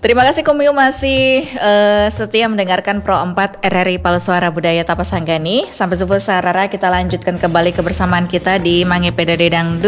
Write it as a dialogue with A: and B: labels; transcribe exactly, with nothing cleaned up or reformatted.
A: Terima kasih Kumyu masih uh, setia mendengarkan Pro empat R R I Palu Suara Budaya Tapasanggani. Sampai subuh sarara kita lanjutkan kembali kebersamaan kita di Mange Pedade Dangdut.